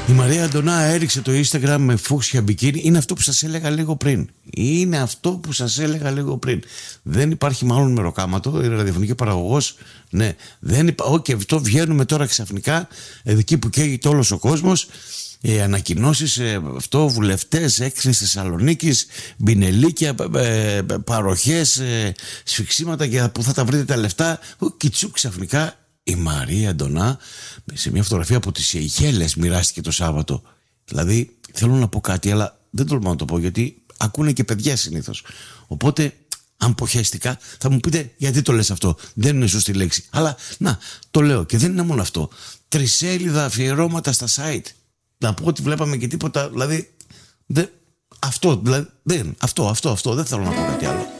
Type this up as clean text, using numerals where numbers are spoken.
Η Μαρία Αντωνά έριξε το Instagram με φούξια μπικίνι. Είναι αυτό που σας έλεγα λίγο πριν. Δεν υπάρχει μάλλον μεροκάματο. Είναι ραδιοφωνική παραγωγός. Ναι, δεν και αυτό βγαίνουμε τώρα ξαφνικά εκεί που καίγεται όλος ο κόσμος. Ανακοινώσεις, βουλευτές, έκθεση Θεσσαλονίκης, μπινελίκια, παροχές, σφιξίματα για που θα τα βρείτε τα λεφτά. Κιτσού ξαφνικά η Μαρία Αντωνά σε μια φωτογραφία από τις Σεϊχέλες μοιράστηκε το Σάββατο. Δηλαδή θέλω να πω κάτι, αλλά δεν τολμάω να το πω γιατί ακούνε και παιδιά συνήθως. Οπότε αν ποχέστηκα θα μου πείτε γιατί το λες αυτό, δεν είναι σωστή λέξη. Αλλά να, το λέω και δεν είναι μόνο αυτό. Τρισέλιδα αφιερώματα στα site. Να πω ότι βλέπαμε και τίποτα, δηλαδή αυτό δεν θέλω να πω κάτι άλλο.